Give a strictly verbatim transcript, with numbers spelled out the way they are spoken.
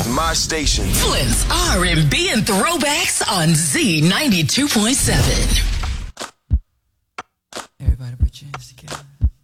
My station. Flynn's R and B and Throwbacks on Z ninety-two point seven. Everybody put your hands together.